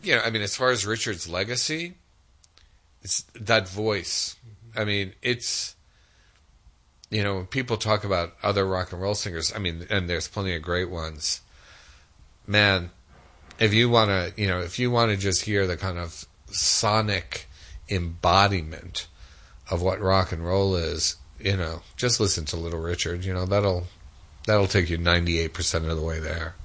I mean, as far as Richard's legacy, it's that voice. I mean, it's, when people talk about other rock and roll singers, I mean, and there's plenty of great ones. Man, if you want to just hear the kind of sonic embodiment of what rock and roll is, just listen to Little Richard. That'll take you 98% of the way there.